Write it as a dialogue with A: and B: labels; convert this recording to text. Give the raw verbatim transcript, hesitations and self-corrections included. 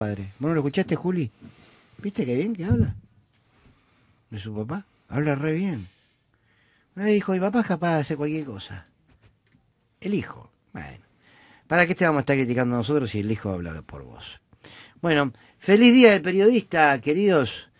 A: Padre. ¿Vos no lo escuchaste, Juli? ¿Viste qué bien que habla? De su papá. Habla re bien. Me dijo, mi papá es capaz de hacer cualquier cosa. El hijo. Bueno. ¿Para qué te vamos a estar criticando nosotros si el hijo habla por vos? Bueno, feliz día del periodista, queridos.